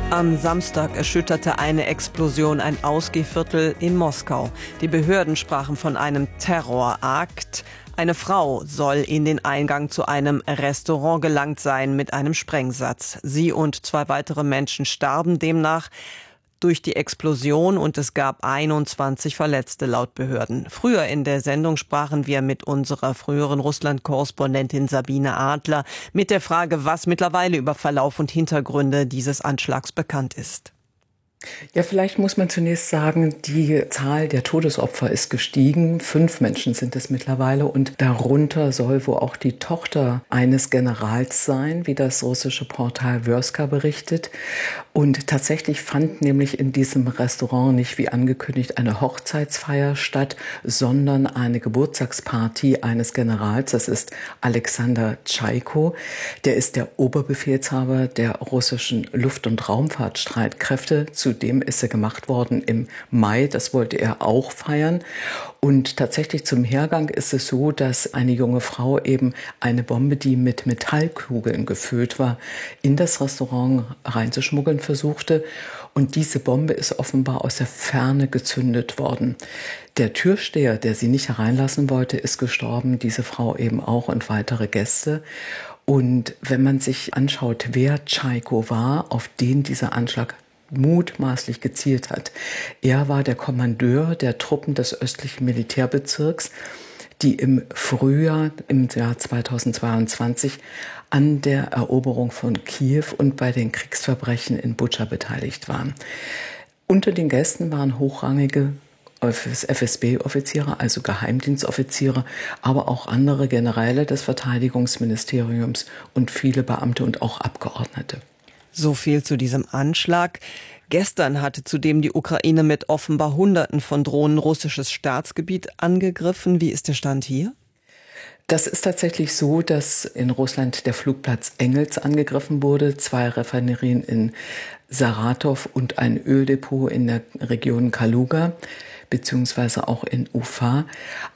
Am Samstag erschütterte eine Explosion ein Ausgehviertel in Moskau. Die Behörden sprachen von einem Terrorakt. Eine Frau soll in den Eingang zu einem Restaurant gelangt sein mit einem Sprengsatz. Sie und 2 weitere Menschen starben demnach durch die Explosion und es gab 21 Verletzte laut Behörden. Früher in der Sendung sprachen wir mit unserer früheren Russland-Korrespondentin Sabine Adler mit der Frage, was mittlerweile über Verlauf und Hintergründe dieses Anschlags bekannt ist. Ja, vielleicht muss man zunächst sagen, die Zahl der Todesopfer ist gestiegen. 5 Menschen sind es mittlerweile und darunter soll wohl auch die Tochter eines Generals sein, wie das russische Portal Vyorska berichtet. Und tatsächlich fand nämlich in diesem Restaurant nicht wie angekündigt eine Hochzeitsfeier statt, sondern eine Geburtstagsparty eines Generals. Das ist Alexander Tschaiko. Der ist der Oberbefehlshaber der russischen Luft- und Raumfahrtstreitkräfte. Zudem ist er gemacht worden im Mai, das wollte er auch feiern. Und tatsächlich zum Hergang ist es so, dass eine junge Frau eben eine Bombe, die mit Metallkugeln gefüllt war, in das Restaurant reinzuschmuggeln versuchte. Und diese Bombe ist offenbar aus der Ferne gezündet worden. Der Türsteher, der sie nicht hereinlassen wollte, ist gestorben, diese Frau eben auch und weitere Gäste. Und wenn man sich anschaut, wer Tschaiko war, auf den dieser Anschlag mutmaßlich gezielt hat. Er war der Kommandeur der Truppen des östlichen Militärbezirks, die im Frühjahr im Jahr 2022 an der Eroberung von Kiew und bei den Kriegsverbrechen in Butscha beteiligt waren. Unter den Gästen waren hochrangige FSB-Offiziere, also Geheimdienstoffiziere, aber auch andere Generäle des Verteidigungsministeriums und viele Beamte und auch Abgeordnete. So viel zu diesem Anschlag. Gestern hatte zudem die Ukraine mit offenbar Hunderten von Drohnen russisches Staatsgebiet angegriffen. Wie ist der Stand hier? Das ist tatsächlich so, dass in Russland der Flugplatz Engels angegriffen wurde, 2 Raffinerien in Saratow und ein Öldepot in der Region Kaluga, beziehungsweise auch in Ufa.